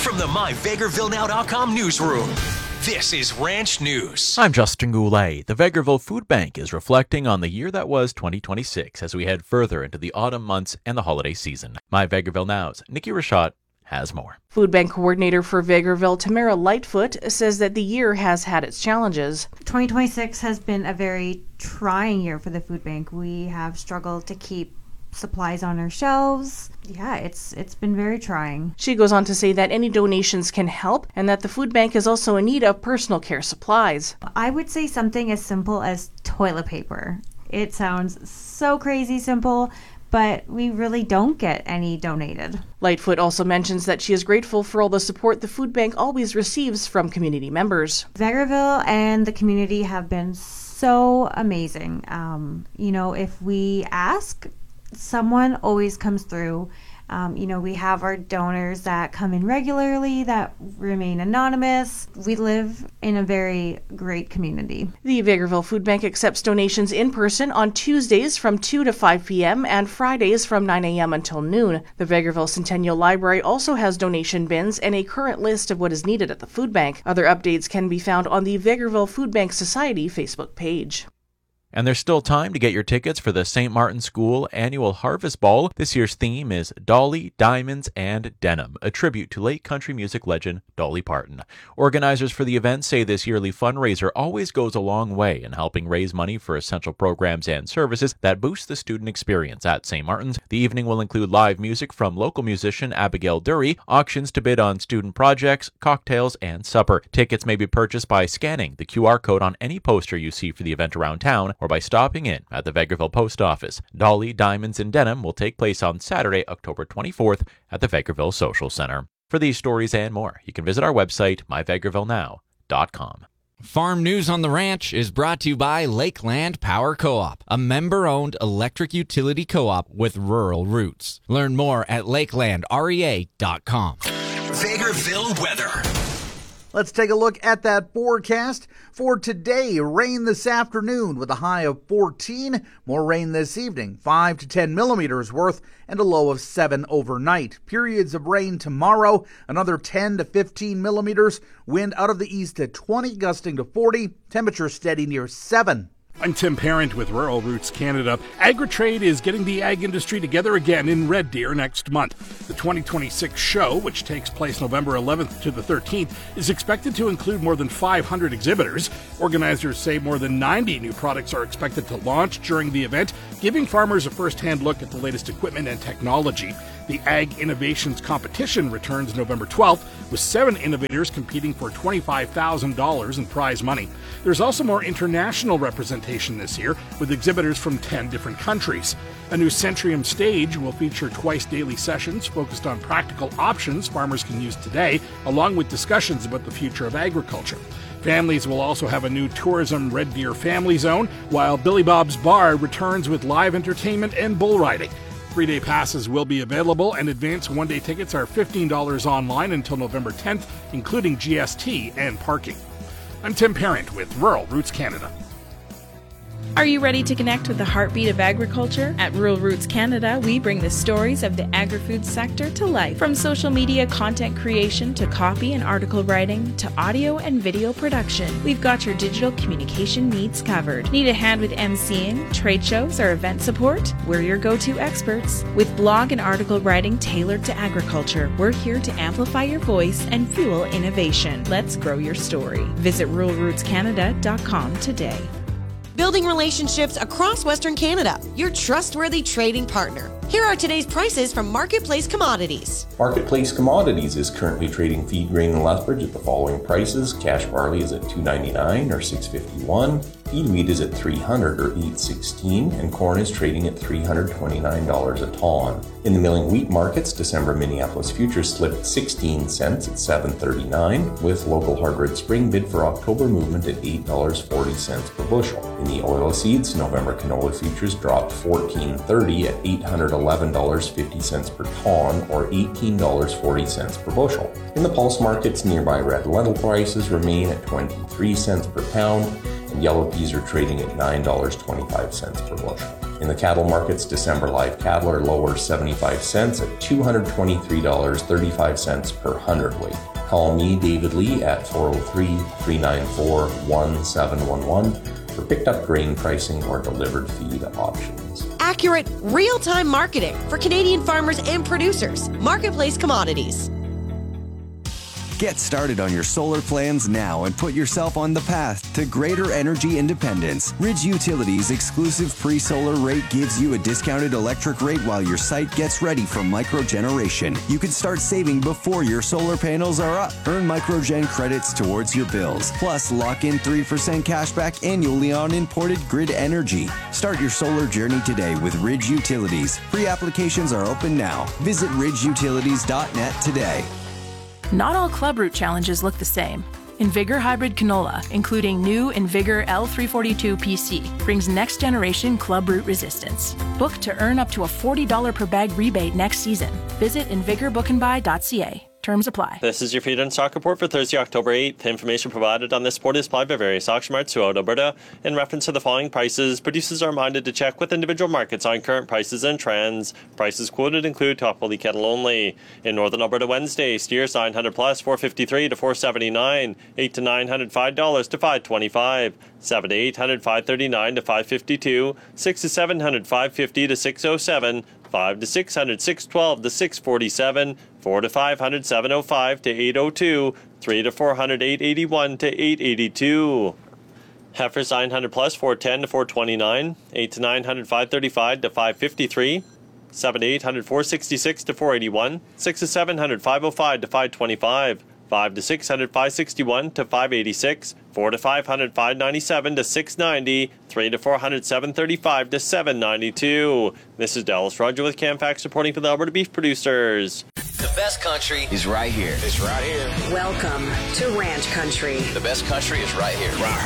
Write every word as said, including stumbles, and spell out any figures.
From the my vegreville now dot com newsroom, this is Ranch News. I'm Justin Goulet. The Vegreville Food Bank is reflecting on the year that was twenty twenty-six as we head further into the autumn months and the holiday season. My Vegreville Now's Nikki Rashad has more. Food Bank Coordinator for Vegreville, Tamara Lightfoot, says that the year has had its challenges. twenty twenty-six has been a very trying year for the food bank. We have struggled to keep supplies on our shelves. Yeah, it's it's been very trying. She goes on to say that any donations can help and that the food bank is also in need of personal care supplies. I would say something as simple as toilet paper. It sounds so crazy simple, but we really don't get any donated. Lightfoot also mentions that she is grateful for all the support the food bank always receives from community members. Vegreville and the community have been so amazing. Um, you know, if we ask, someone always comes through. Um, you know, we have our donors that come in regularly that remain anonymous. We live in a very great community. The Vegreville Food Bank accepts donations in person on Tuesdays from two to five p.m. and Fridays from nine a.m. until noon. The Vegreville Centennial Library also has donation bins and a current list of what is needed at the food bank. Other updates can be found on the Vegreville Food Bank Society Facebook page. And there's still time to get your tickets for the Saint Martin School Annual Harvest Ball. This year's theme is Dolly, Diamonds, and Denim, a tribute to late country music legend Dolly Parton. Organizers for the event say this yearly fundraiser always goes a long way in helping raise money for essential programs and services that boost the student experience at Saint Martin's. The evening will include live music from local musician Abigail Dury, auctions to bid on student projects, cocktails, and supper. Tickets may be purchased by scanning the Q R code on any poster you see for the event around town, or by stopping in at the Vegreville Post Office. Dolly, Diamonds, and Denim will take place on Saturday, October twenty-fourth at the Vegreville Social Center. For these stories and more, you can visit our website, my vegreville now dot com. Farm News on the Ranch is brought to you by Lakeland Power Co-op, a member-owned electric utility co-op with rural roots. Learn more at lakeland rea dot com. Vegreville weather. Let's take a look at that forecast for today. Rain this afternoon with a high of fourteen. More rain this evening, five to ten millimeters worth, and a low of seven overnight. Periods of rain tomorrow, another ten to fifteen millimeters. Wind out of the east at twenty, gusting to forty. Temperature steady near seven. I'm Tim Parent with Rural Roots Canada. Agritrade is getting the ag industry together again in Red Deer next month. The twenty twenty-six show, which takes place November eleventh to the thirteenth, is expected to include more than five hundred exhibitors. Organizers say more than ninety new products are expected to launch during the event, giving farmers a first-hand look at the latest equipment and technology. The Ag Innovations Competition returns November twelfth, with seven innovators competing for twenty-five thousand dollars in prize money. There's also more international representation this year, with exhibitors from ten different countries. A new Centrium stage will feature twice-daily sessions focused on practical options farmers can use today, along with discussions about the future of agriculture. Families will also have a new Tourism Red Deer Family Zone, while Billy Bob's Bar returns with live entertainment and bull riding. Three-day passes will be available, and advance one-day tickets are fifteen dollars online until November tenth, including G S T and parking. I'm Tim Parent with Rural Roots Canada. Are you ready to connect with the heartbeat of agriculture? At Rural Roots Canada, we bring the stories of the agri-food sector to life. From social media content creation to copy and article writing to audio and video production, we've got your digital communication needs covered. Need a hand with emceeing, trade shows, or event support? We're your go-to experts. With blog and article writing tailored to agriculture, we're here to amplify your voice and fuel innovation. Let's grow your story. Visit rural roots canada dot com today. Building relationships across Western Canada, your trustworthy trading partner. Here are today's prices from Marketplace Commodities. Marketplace Commodities is currently trading feed grain in Lethbridge at the following prices. Cash barley is at two ninety-nine or six fifty-one. Feed wheat is at three hundred or eight sixteen, and corn is trading at three hundred twenty-nine dollars a ton. In the milling wheat markets, December Minneapolis futures slipped sixteen cents at seven thirty-nine, with local hard red spring bid for October movement at eight dollars and forty cents per bushel. In the oil seeds, November canola futures dropped fourteen thirty at eight hundred eleven dollars and fifty cents per ton, or eighteen dollars and forty cents per bushel. In the pulse markets, nearby red lentil prices remain at twenty-three cents per pound, and yellow peas are trading at nine dollars and twenty-five cents per bushel. In the cattle markets, December live cattle are lower seventy-five cents at two hundred twenty-three dollars and thirty-five cents per hundredweight. Call me, David Lee, at four oh three, three nine four, one seven one one for picked up grain pricing or delivered feed options. Accurate, real-time marketing for Canadian farmers and producers. Marketplace Commodities. Get started on your solar plans now and put yourself on the path to greater energy independence. Ridge Utilities' exclusive pre-solar rate gives you a discounted electric rate while your site gets ready for microgeneration. You can start saving before your solar panels are up. Earn microgen credits towards your bills. Plus, lock in three percent cashback annually on imported grid energy. Start your solar journey today with Ridge Utilities. Pre-applications are open now. Visit ridge utilities dot net today. Not all Club Root challenges look the same. Invigor Hybrid Canola, including new Invigor L three forty-two P C, brings next-generation Club Root resistance. Book to earn up to a forty dollars per bag rebate next season. Visit invigor book and buy dot c a. Terms apply. This is your feed and stock report for Thursday, October eighth. Information provided on this report is supplied by various auction marts throughout Alberta. In reference to the following prices, producers are reminded to check with individual markets on current prices and trends. Prices quoted include top bully cattle only. In Northern Alberta Wednesday, steers nine hundred plus, four fifty-three to four seventy-nine, eight to nine hundred five dollars to five twenty-five, seven to eight hundred five thirty-nine to five fifty-two, six to seven hundred five fifty to six oh seven, five to six hundred six twelve to six forty-seven, four to five hundred seven oh five to eight oh two, three to four hundred eight eighty-one to eight eighty-two. Heifers nine hundred plus, four ten to four twenty-nine, eight to nine hundred five thirty-five to five fifty-three, seven to eight hundred four sixty-six to four eighty-one, six to seven hundred five oh five to five twenty-five, five to six hundred five sixty-one to five eighty-six, four to five hundred five ninety-seven to six ninety, three to four hundred seven thirty-five to seven ninety-two. This is Dallas Roger with CamFax reporting for the Alberta Beef Producers. The best country is right here. It's right here. Welcome to Ranch Country. The best country is right here. Right